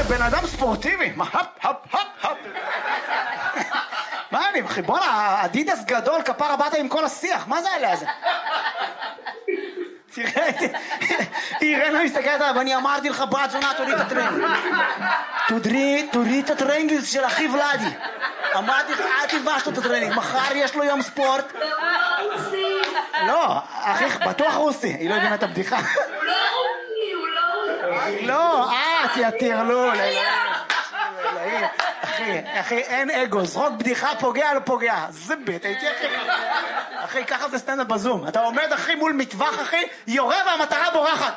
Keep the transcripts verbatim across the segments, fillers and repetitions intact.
בן אדם ספורטיבי, מה, הפ, הפ, הפ, הפ. מה אני, אחי, בוא'נה, אדידס גדול, כפרה באת עם כל השיח, מה זה עליה הזה? תראה, אירנה מסתכלת עליו, אני אמרתי לך, בת זונה, תוריד את הטרנינג. תוריד את הטרנינג של אחי ולדי. אמרתי לך, אל תלבש לו את הטרנינג, מחר יש לו יום ספורט. לא, אחי, בטוח רוסי, היא לא הבינה את הבדיחה. הוא לא רוסי, הוא לא רוסי. לא, אה, כי הטרלול. אחי, אחי, אין אגו, זרוק בדיחה, פוגע לא פוגע. זה בית, הייתי אחי. אחי, ככה זה סטנדאפ בזום. אתה עומד אחי מול מטווח אחי, יורה והמטרה בורחת.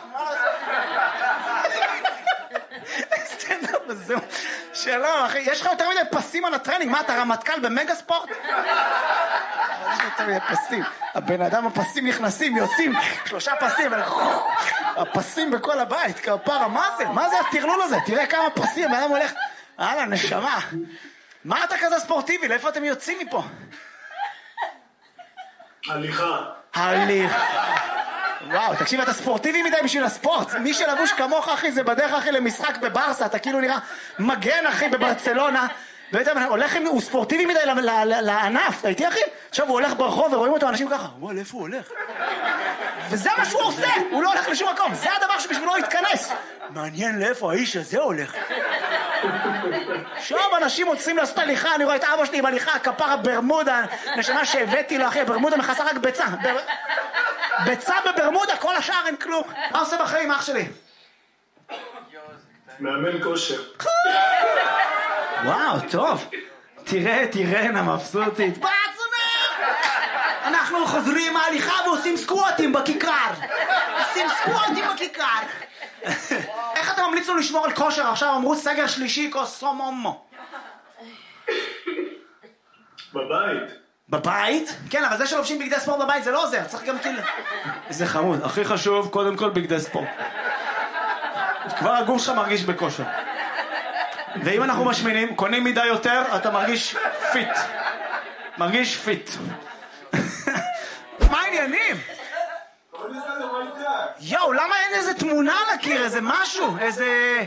סטנדאפ בזום. שלום אחי, יש לך יותר מדי פסים על הטרנינג, מה אתה רמטכ"ל במגה ספורט? יש יותר מדי פסים. הבן אדם הפסים נכנסים, יוצאים, שלושה פסים, הפסים בכל הבית, כפרה, מה זה? מה זה הטרלול הזה? תראה כמה פסים, הבן אדם הולך... הלאה, נשמה. מה אתה כזה ספורטיבי? לאיפה אתם יוצאים מפה? הליכה. הליכה. וואו, תקשיב, אתה ספורטיבי מדי בשביל הספורט. מי שלבוש כמוך, אחי, זה בדרך, אחי, למשחק בברסה. אתה כאילו נראה מגן, אחי, בברצלונה. ואתה הולך, הוא ספורטיבי מדי לענף. אתה איתי, אחי? עכשיו הוא הולך ברחוב ורואים אותו אנשים ככה. וואו, איפה הוא הולך? וזה מה שהוא עושה. הוא לא הולך לשום מקום. זה הדבר שבשבילו יתכנס. מעניין לאיפה האיש הזה הולך. עכשיו אנשים רוצים לעשות הליכה, אני רואה את אבא שלי עם הליכה, הכפרה ברמודה, נשמה שהבאתי לו, אחי, ברמודה מכסה רק ביצה. ביצה בברמודה, כל השאר אין כלום. מה עושה בחיים, אח שלי? מאמן כושר. וואו, טוב. תראה, תראה, מבסוטית. בעצונה! אנחנו חוזרים מההליכה ועושים סקווטים בכיכר. עושים סקווטים בכיכר. איך אתה ממליץ לו לשמור על כושר? עכשיו אמרו סגר שלישי קוסומומו. בבית. בבית? כן, אבל זה שלובשים בגדי ספורט בבית זה לא עוזר, צריך גם כאילו... זה חמוד, הכי חשוב, קודם כל בגדי ספורט. כבר הגוף שלך מרגיש בכושר. ואם אנחנו משמינים, קונים מידה יותר, אתה מרגיש פיט. מרגיש פיט. מה העניינים? יואו, למה אין איזה תמונה על הקיר, איזה משהו, איזה...